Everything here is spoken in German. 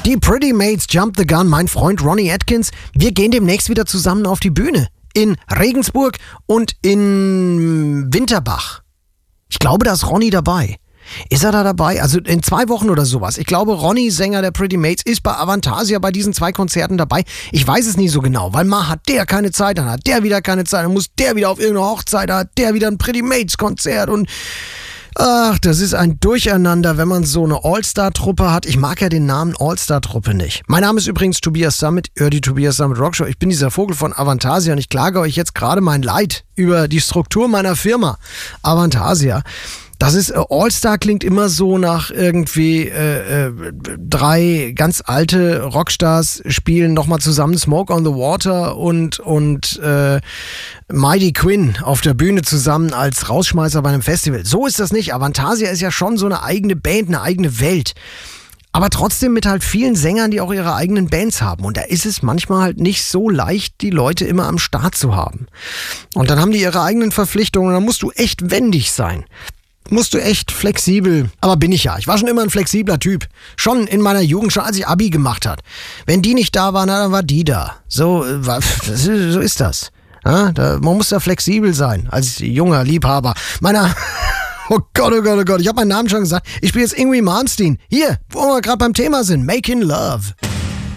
Die Pretty Maids Jump the Gun, mein Freund Ronnie Atkins. Wir gehen demnächst wieder zusammen auf die Bühne. In Regensburg und in Winterbach. Ich glaube, da ist Ronnie dabei. Ist er da dabei? Also in 2 Wochen oder sowas. Ich glaube, Ronnie, Sänger der Pretty Maids, ist bei Avantasia bei diesen 2 Konzerten dabei. Ich weiß es nie so genau, weil mal hat der keine Zeit, dann hat der wieder keine Zeit, dann muss der wieder auf irgendeine Hochzeit, dann hat der wieder ein Pretty Maids Konzert und ach, das ist ein Durcheinander, wenn man so eine All-Star-Truppe hat. Ich mag ja den Namen All-Star-Truppe nicht. Mein Name ist übrigens Tobias Summit, die Tobias Summit Rockshow. Ich bin dieser Vogel von Avantasia und ich klage euch jetzt gerade mein Leid über die Struktur meiner Firma Avantasia. Das ist, All-Star klingt immer so nach irgendwie 3 ganz alte Rockstars spielen nochmal zusammen Smoke on the Water und Mighty Quinn auf der Bühne zusammen als Rausschmeißer bei einem Festival. So ist das nicht. Avantasia ist ja schon so eine eigene Band, eine eigene Welt. Aber trotzdem mit halt vielen Sängern, die auch ihre eigenen Bands haben. Und da ist es manchmal halt nicht so leicht, die Leute immer am Start zu haben. Und dann haben die ihre eigenen Verpflichtungen und dann musst du echt wendig sein. Musst du echt flexibel, aber bin ich ja. Ich war schon immer ein flexibler Typ. Schon in meiner Jugend, schon als ich Abi gemacht hat. Wenn die nicht da waren, dann war die da. So ist das. Ja, man muss da flexibel sein, als junger Liebhaber. Oh Gott, oh Gott, oh Gott, ich habe meinen Namen schon gesagt. Ich spiele jetzt Ingrid Malmsteen. Hier, wo wir gerade beim Thema sind, Making Love.